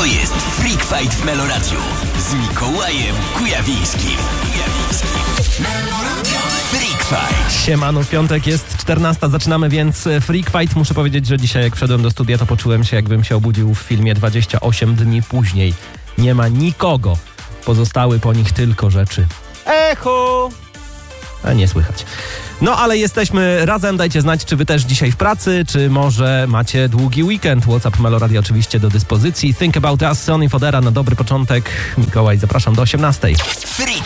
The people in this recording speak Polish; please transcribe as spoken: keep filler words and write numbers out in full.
jest Freak Fight w Meloradiu z Mikołajem Kujawińskim. Freak Fight. Siemano, w piątek jest czternasta, zaczynamy więc Freak Fight. Muszę powiedzieć, że dzisiaj jak wszedłem do studia, to poczułem się, jakbym się obudził w filmie dwadzieścia osiem dni później. Nie ma nikogo. Pozostały po nich tylko rzeczy. Echo! A nie słychać. No ale jesteśmy razem, dajcie znać, czy wy też dzisiaj w pracy, czy może macie długi weekend. WhatsApp Meloradia oczywiście do dyspozycji. Think About Us, Sonny Fodera na dobry początek. Mikołaj, zapraszam do osiemnastej. Freak